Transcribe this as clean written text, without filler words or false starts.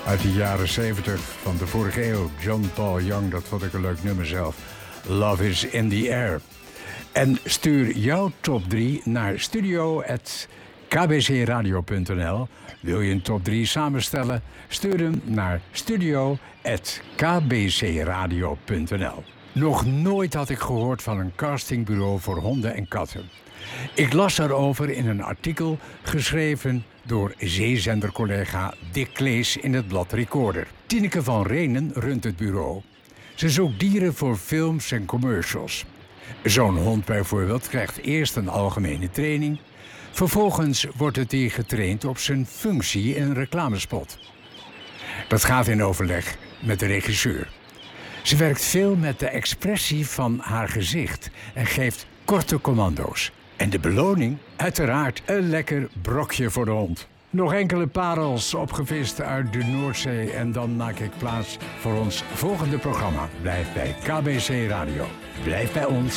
Uit de jaren 70 van de vorige eeuw. John Paul Young, dat vond ik een leuk nummer zelf. Love is in the air. En stuur jouw top 3 naar studio@kbcradio.nl. Wil je een top 3 samenstellen? Stuur hem naar studio@kbcradio.nl. Nog nooit had ik gehoord van een castingbureau voor honden en katten. Ik las erover in een artikel geschreven door zeezendercollega Dick Klees in het blad Recorder. Tineke van Renen runt het bureau. Ze zoekt dieren voor films en commercials. Zo'n hond bijvoorbeeld krijgt eerst een algemene training. Vervolgens wordt het dier getraind op zijn functie in een reclamespot. Dat gaat in overleg met de regisseur. Ze werkt veel met de expressie van haar gezicht en geeft korte commando's. En de beloning? Uiteraard een lekker brokje voor de hond. Nog enkele parels opgevist uit de Noordzee en dan maak ik plaats voor ons volgende programma. Blijf bij KBC Radio. Blijf bij ons.